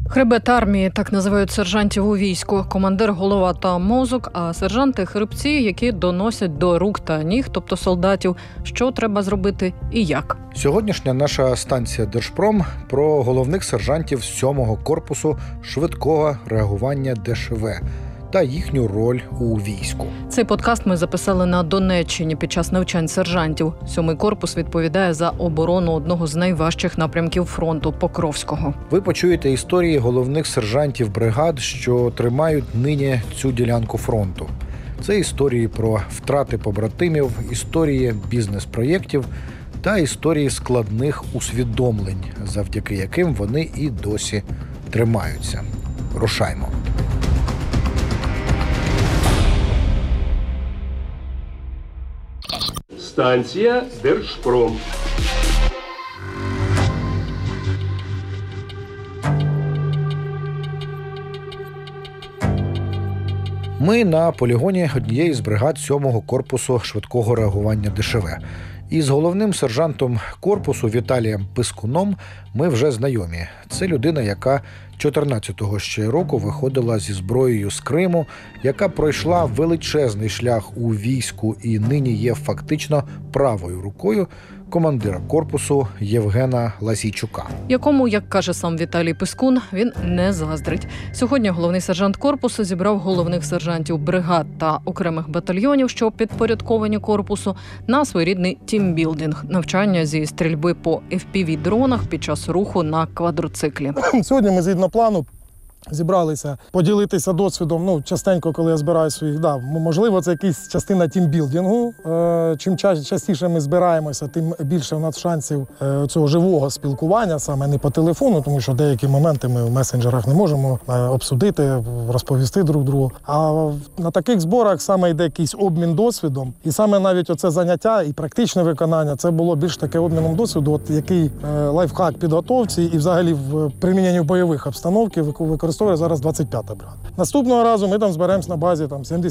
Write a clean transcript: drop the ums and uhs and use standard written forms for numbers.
Хребет армії – так називають сержантів у війську. Командир – голова та мозок, а сержанти – хребці, які доносять до рук та ніг, тобто солдатів, що треба зробити і як. Сьогоднішня наша станція «Держпром» про головних сержантів 7-го корпусу швидкого реагування ДШВ та їхню роль у війську. Цей подкаст ми записали на Донеччині під час навчань сержантів. 7-й корпус відповідає за оборону одного з найважчих напрямків фронту – Покровського. Ви почуєте історії головних сержантів бригад, що тримають нині цю ділянку фронту. Це історії про втрати побратимів, історії бізнес-проєктів та історії складних усвідомлень, завдяки яким вони і досі тримаються. Рушаймо. Станція «Держпром». Ми на полігоні однієї з бригад 7-го корпусу швидкого реагування ДШВ. І з головним сержантом корпусу Віталієм Пискуном ми вже знайомі. Це людина, яка 14-го ще року виходила зі зброєю з Криму, яка пройшла величезний шлях у війську і нині є фактично правою рукою командира корпусу Євгена Ласійчука. Якому, як каже сам Віталій Пискун, він не заздрить. Сьогодні головний сержант корпусу зібрав головних сержантів бригад та окремих батальйонів, що підпорядковані корпусу, на своєрідний тімбілдинг – навчання зі стрільби по FPV-дронах під час руху на квадроциклі. Сьогодні ми згідно плану зібралися поділитися досвідом. Частенько, коли я збираю своїх, можливо, це якась частина тімбілдингу. Чим частіше ми збираємося, тим більше в нас шансів цього живого спілкування, саме не по телефону, тому що деякі моменти ми в месенджерах не можемо обсудити, розповісти друг другу. А на таких зборах саме йде якийсь обмін досвідом. І саме навіть оце заняття і практичне виконання, це було більш таке обміном досвіду, от який лайфхак підготовці і взагалі в приміненні бойових обстановки використовує зараз 25-та бригада. Наступного разу ми там зберемось на базі 70